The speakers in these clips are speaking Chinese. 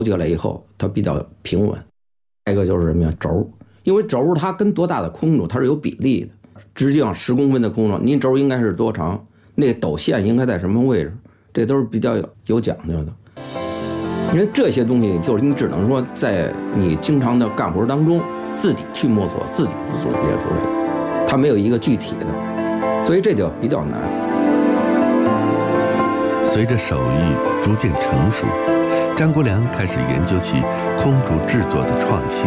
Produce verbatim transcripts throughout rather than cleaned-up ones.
起来以后它比较平稳。再一个就是什么呀？轴，因为轴它跟多大的空中它是有比例的。直径十公分的空中，您轴应该是多长？那斗线应该在什么位置？这都是比较有有讲究的。因为这些东西就是你只能说在你经常的干活当中自己去摸索，自己自总结出来的，它没有一个具体的，所以这就比较难。 随着手艺逐渐成熟，张国良开始研究起空竹制作的创新。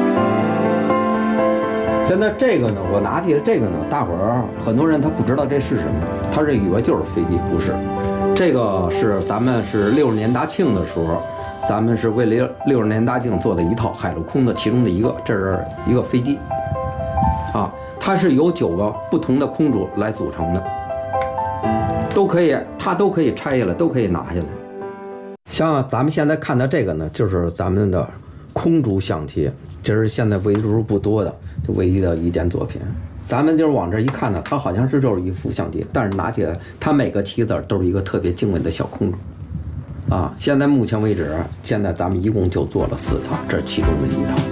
现在这个呢，我拿起这个呢，大伙儿很多人他不知道这是什么，他是以为就是飞机，不是。这个是咱们是六十年大庆的时候，咱们是为了六十年大庆做的一套海陆空的其中的一个，这是一个飞机，啊，它是由九个不同的空竹来组成的，都可以，它都可以拆下来，都可以拿下来。像咱们现在看的这个呢，就是咱们的空竹象棋。这是现在为数不多的唯一的一件作品。咱们就是往这一看呢，它好像是就是一副象棋，但是拿起来，它每个棋子都是一个特别精美的小空竹。啊，现在目前为止，现在咱们一共就做了四套，这是其中的一套。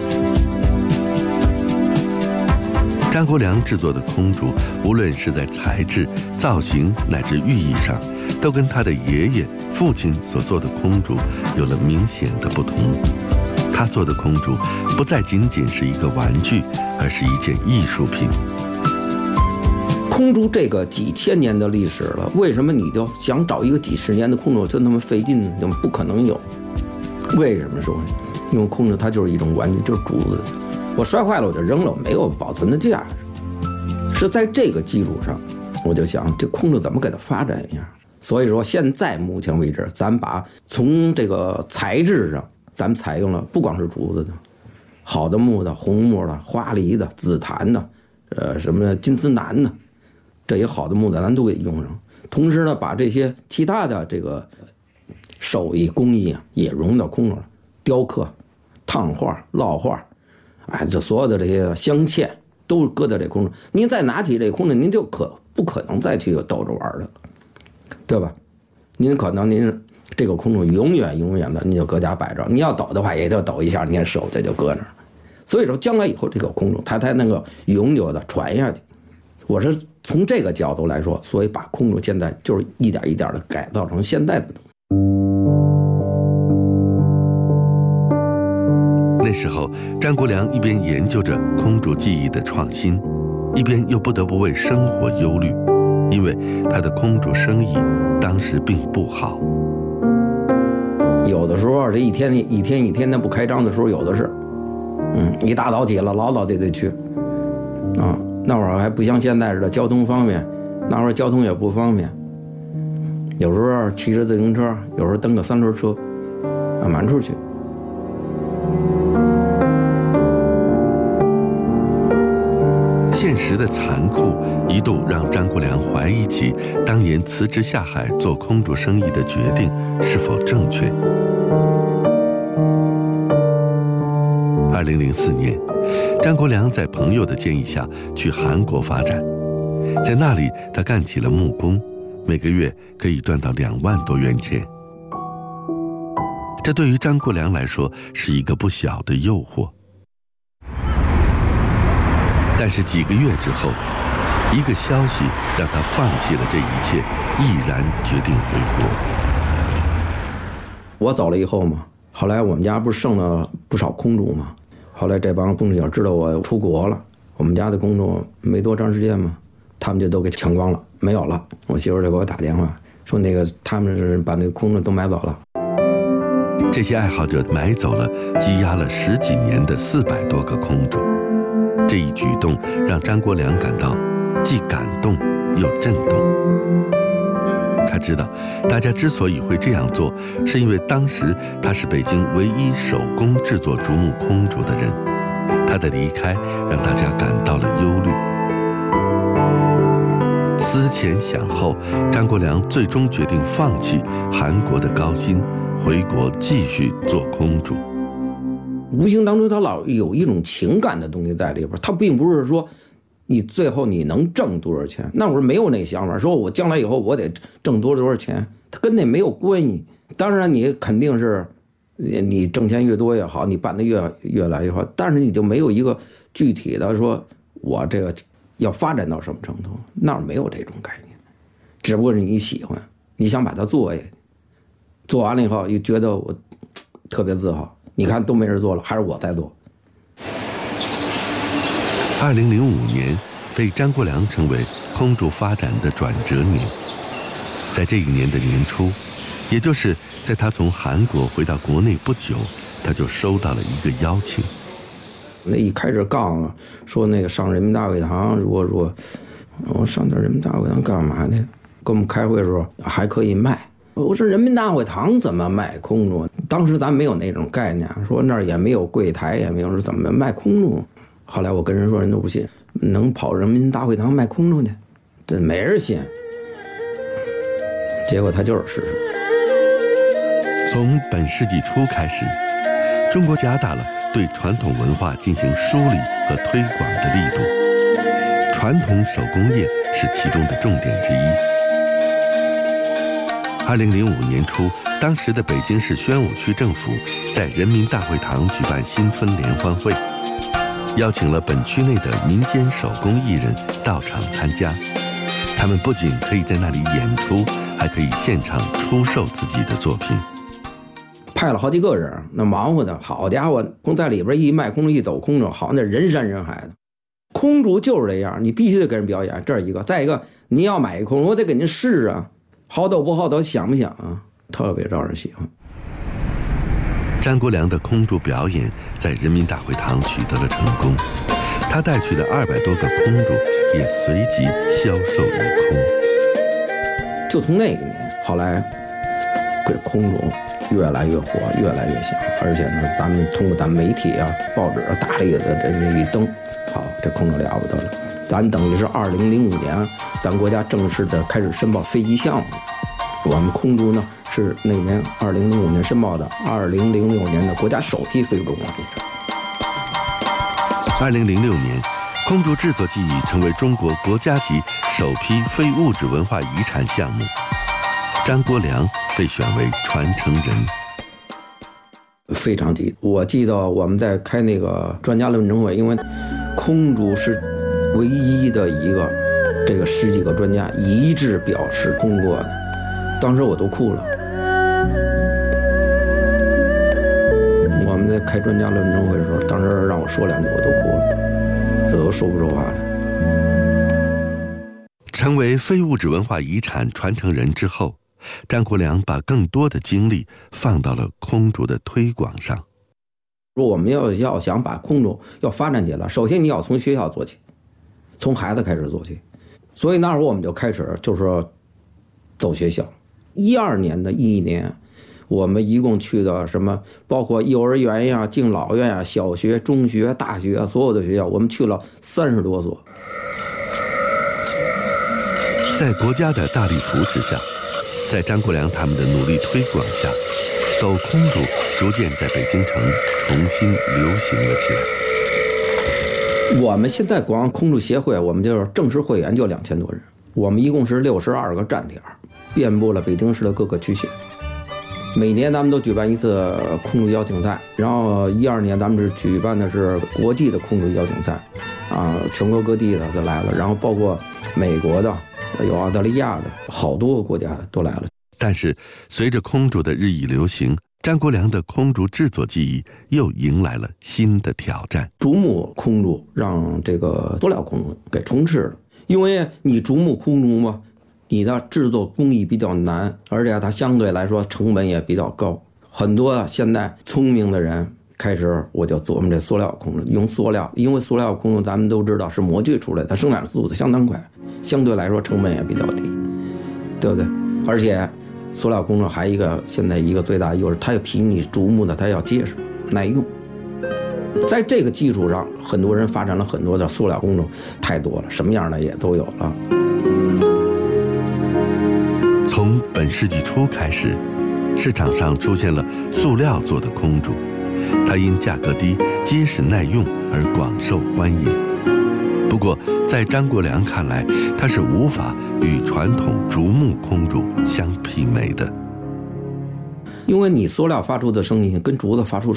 张国良制作的空竹，无论是在材质、造型乃至寓意上，都跟他的爷爷、父亲所做的空竹有了明显的不同。他做的空竹不再仅仅是一个玩具，而是一件艺术品。 空竹这个几千年的历史了，为什么你就想找一个几十年的空竹就那么费劲呢？不可能有。为什么说？因为空竹它就是一种玩具，就是竹子，我摔坏了我就扔了，没有保存的价值。是在这个基础上，我就想这空竹怎么给它发展一下。所以说现在目前为止，咱把从这个材质上。咱们采用了不光是竹子的，好的木的、红木的、花梨的、紫檀的，呃，什么金丝楠的，这些好的木的咱都给用上。同时呢，把这些其他的这个手艺工艺啊，也融到空中了，雕刻、烫画、烙画，哎，这所有的这些镶嵌都搁在这空中。您再拿起这空中，您就可不可能再去逗着玩了，对吧？您可能您。这个空中永远永远的你就搁家摆着，你要抖的话也就抖一下，你手这就搁那儿。所以说将来以后这个空中它才能够永久的传下去。我是从这个角度来说，所以把空中现在就是一点一点的改造成现在的东西。 那时候张国良一边研究着空竹技艺的创新，一边又不得不为生活忧虑，因为他的空竹生意当时并不好。 有的时候这一天一天一天的不开张的时候有的是，嗯，一大早起了老早就得去，啊，那会儿还不像现在似的交通方便，那会儿交通也不方便，有时候骑着自行车，有时候蹬个三轮车，啊，满处去。 现实的残酷一度让张国良怀疑起当年辞职下海做空竹生意的决定是否正确。二零零四年，张国良在朋友的建议下去韩国发展，在那里他干起了木工，每个月可以赚到两万多元钱。这对于张国良来说是一个不小的诱惑。但是几个月之后，一个消息让他放弃了这一切，毅然决定回国。 我走了以后嘛，后来我们家不是剩了不少空竹嘛，后来这帮工友知道我出国了，我们家的空竹没多长时间嘛，他们就都给抢光了，没有了。我媳妇就给我打电话说，那个他们是把那个空竹都买走了。 这些爱好者买走了积压了十几年的四百多个空竹。这一举动让张国良感到既感动又震动。他知道，大家之所以会这样做，是因为当时他是北京唯一手工制作竹木空竹的人。他的离开让大家感到了忧虑。思前想后，张国良最终决定放弃韩国的高薪，回国继续做空竹。 无形当中他老有一种情感的东西在里边，他并不是说你最后你能挣多少钱，那会儿没有那想法，说我将来以后我得挣多多少钱，他跟那没有关系。当然你肯定是你挣钱越多越好，你办的越越来越好，但是你就没有一个具体的说，我这个要发展到什么程度，那儿没有这种概念，只不过是你喜欢，你想把它做下去，做完了以后又觉得我特别自豪。你看都没人做了，还是我在做。 二零零五年被张国良称为空竹发展的转折年，在这一年的年初，也就是在他从韩国回到国内不久，他就收到了一个邀请。 那一开始杠啊，说那个上人民大会堂，如果说我上这人民大会堂干嘛呢？跟我们开会的时候还可以卖。我说人民大会堂怎么卖空竹？当时咱没有那种概念，说那儿也没有柜台，也没有说怎么卖空竹。后来我跟人说，人都不信，能跑人民大会堂卖空竹去？这没人信。结果他就是事实。 从本世纪初开始，中国加大了对传统文化进行梳理和推广的力度，传统手工业是其中的重点之一。二零零五年初，当时的北京市宣武区政府在人民大会堂举办新春联欢会，邀请了本区内的民间手工艺人到场参加。他们不仅可以在那里演出，还可以现场出售自己的作品。 派了好几个人，那忙活的好家伙，空在里边一卖空竹一抖空竹，好那人山人海的。空竹就是这样，你必须得给人表演，这是一个。再一个，你要买一空竹，我得给您试啊，好抖不好抖，想不想啊？特别招人喜欢。 张国良的空竹表演在人民大会堂取得了成功，他带去的二百多个空竹也随即销售一空。 就从那一年，后来这空竹越来越火，越来越响，而且呢，咱们通过咱媒体啊、报纸啊大力的这么一登，好，这空竹了不得了。咱等于是二零零五年，咱国家正式的开始申报飞机项目。我们空竹呢是那年二零零五年申报的，二零零六年的国家首批非物质文化遗产。 二零零六年，空竹制作技艺成为中国国家级首批非物质文化遗产项目，张国良被选为传承人。 非常低，我记得我们在开那个专家论证会，因为空竹是唯一的一个这个十几个专家一致表示通过的，当时我都哭了。我们在开专家论证会的时候，当时让我说两句我都哭了，我都说不出话来。 成为非物质文化遗产传承人之后，张国良把更多的精力放到了空竹的推广上。 说我们要要想把空竹要发展起来，首先你要从学校做起，从孩子开始做起。所以那会儿我们就开始就是说走学校。一二年的一年，我们一共去的什么，包括幼儿园呀、敬老院呀、小学、中学、大学，所有的学校，我们去了三十多所。 在国家的大力扶持下，在张国良他们的努力推广下，抖空竹逐渐在北京城重新流行了起来。 我们现在光空竹协会，我们就是正式会员就两千多人，我们一共是六十二个站点，遍布了北京市的各个区县。每年咱们都举办一次空竹邀请赛，然后一二年咱们是举办的是国际的空竹邀请赛，啊，全国各地的都来了，然后包括美国的。有澳大利亚的，好多个国家的都来了。 但是随着空竹的日益流行，张国良的空竹制作技艺又迎来了新的挑战。 竹木空竹让这个塑料空竹给充斥了，因为你竹木空竹嘛，你的制作工艺比较难，而且它相对来说成本也比较高。很多现在聪明的人开始我就琢磨这塑料空竹，用塑料，因为塑料空竹咱们都知道是模具出来的，它生产速度相当快，相对来说成本也比较低，对不对？而且塑料空竹还一个现在一个最大优势，它要比你竹木的它要结实耐用。在这个基础上，很多人发展了很多的塑料空竹，太多了，什么样的也都有了。 从本世纪初开始，市场上出现了塑料做的空竹，它因价格低、结实耐用而广受欢迎。不过，在张国良看来，它是无法与传统竹木空竹相媲美的。 因为你塑料发出的声音跟竹子发出